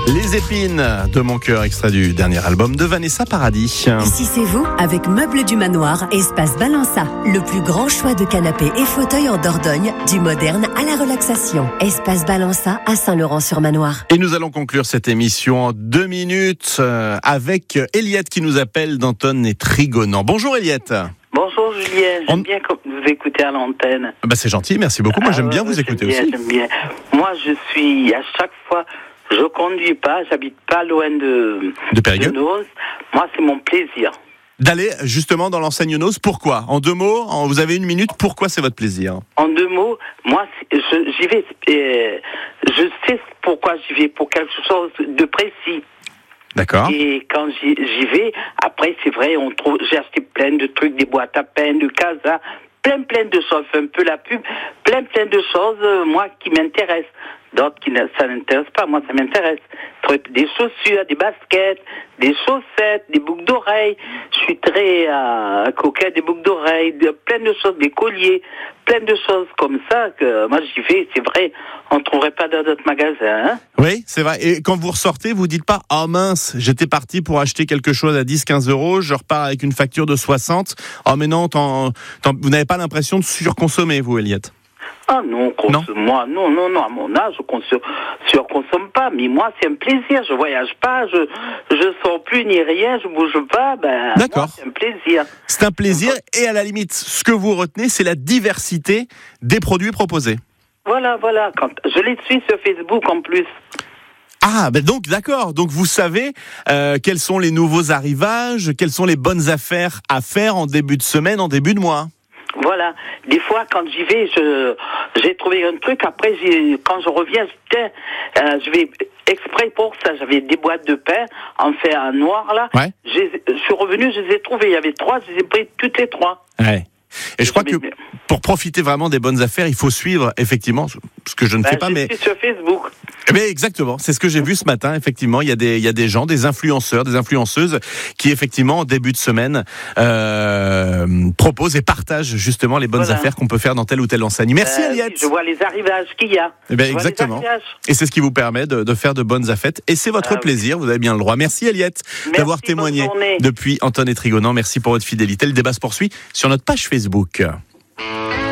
Les épines de mon cœur, extrait du dernier album de Vanessa Paradis. Ici c'est vous, avec Meubles du Manoir, Espace Balança. Le plus grand choix de canapés et fauteuils en Dordogne, du moderne à la relaxation. Espace Balança à Saint-Laurent-sur-Manoir. Et nous allons conclure cette émission en 2 minutes avec Eliette qui nous appelle d'Antone et Trigonan. Bonjour Eliette. Bonjour Julien, j'aime bien vous écouter à l'antenne. C'est gentil, merci beaucoup. Moi j'aime bien vous écouter aussi. J'aime bien. Moi je suis, à chaque fois, je conduis pas, j'habite pas loin de Périgueux. Noz. Moi c'est mon plaisir. D'aller justement dans l'enseigne Noz, pourquoi ? En 2 mots, vous avez 1 minute, pourquoi c'est votre plaisir ? En 2 mots, moi j'y vais, je sais pourquoi j'y vais, pour quelque chose de précis. D'accord. Et quand j'y vais, après c'est vrai, j'ai acheté plein de trucs, des boîtes à pain, de casa, plein de choses, un peu la pub, plein de choses, moi qui m'intéressent. D'autres ça n'intéresse pas, moi ça m'intéresse. Des chaussures, des baskets, des chaussettes, des boucles d'oreilles. Je suis très coquette, des boucles d'oreilles, plein de choses, des colliers, plein de choses comme ça que moi j'y vais, c'est vrai, on ne trouverait pas dans d'autres magasins. Hein. Oui, c'est vrai. Et quand vous ressortez, vous dites pas « Oh mince, j'étais parti pour acheter quelque chose à 10-15 euros, je repars avec une facture de 60. Oh mais non, vous n'avez pas l'impression de surconsommer, vous, Eliette ? Ah non, moi, non, à mon âge, je consomme pas, mais moi, c'est un plaisir, je voyage pas, je sors plus ni rien, je bouge pas, D'accord. Moi, c'est un plaisir. C'est un plaisir, et à la limite, ce que vous retenez, c'est la diversité des produits proposés. Voilà, je les suis sur Facebook en plus. Ah, donc d'accord, donc vous savez quels sont les nouveaux arrivages, quelles sont les bonnes affaires à faire en début de semaine, en début de mois. Voilà, des fois quand j'y vais, j'ai trouvé un truc, après quand je reviens, je vais exprès pour ça, j'avais des boîtes de pain en fait en noir là, ouais. Je suis revenu, je les ai trouvées, il y avait 3, je les ai pris toutes les 3. Ouais. Et je crois que pour profiter vraiment des bonnes affaires, il faut suivre effectivement ce que je ne fais pas, mais sur Facebook. Mais exactement, c'est ce que j'ai vu ce matin. Effectivement, il y a des gens, des influenceurs, des influenceuses qui effectivement en début de semaine proposent et partagent justement les bonnes affaires qu'on peut faire dans telle ou telle enseigne. Merci Eliette. Je vois les arrivages qu'il y a. Exactement. Et c'est ce qui vous permet de faire de bonnes affaires. Et c'est votre plaisir, vous avez bien le droit. Merci Eliette d'avoir témoigné depuis Antone et Trigonan. Merci pour votre fidélité. Le débat se poursuit sur notre page Facebook.